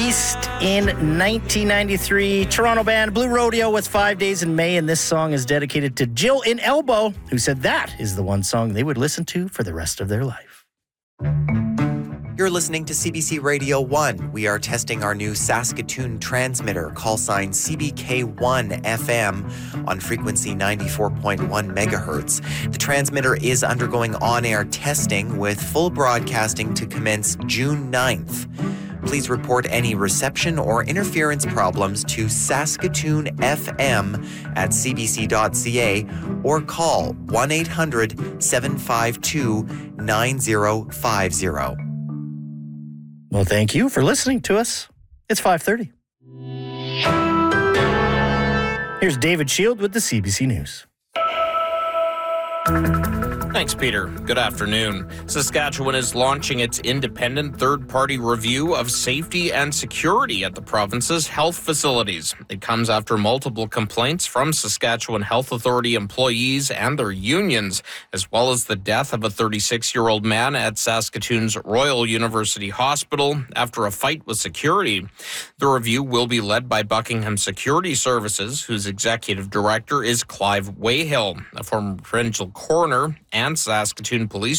released in 1993. Toronto band Blue Rodeo with 5 Days in May, and this song is dedicated to Jill in Elbow, who said that is the one song they would listen to for the rest of their life. You're listening to CBC Radio 1. We are testing our new Saskatoon transmitter, call sign CBK1 FM, on frequency 94.1 megahertz. The transmitter is undergoing on-air testing with full broadcasting to commence June 9th. Please report any reception or interference problems to Saskatoon FM at cbc.ca or call 1-800-752-9050. Well, thank you for listening to us. It's 5:30. Here's David Shield with the CBC News. Thanks, Peter. Good afternoon. Saskatchewan is launching its independent third-party review of safety and security at the province's health facilities. It comes after multiple complaints from Saskatchewan Health Authority employees and their unions, as well as the death of a 36-year-old man at Saskatoon's Royal University Hospital after a fight with security. The review will be led by Buckingham Security Services, whose executive director is Clive Wayhill, a former provincial coroner and Saskatoon Police